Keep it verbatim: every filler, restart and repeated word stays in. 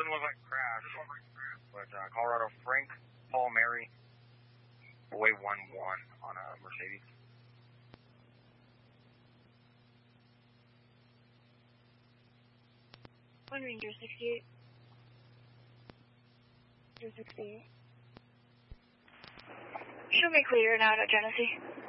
doesn't look like crash, but uh, Colorado Frank, Paul Mary, away one one on a Mercedes. One Ranger sixty-eight. Ranger sixty-eight. Show me clear now at Genesee.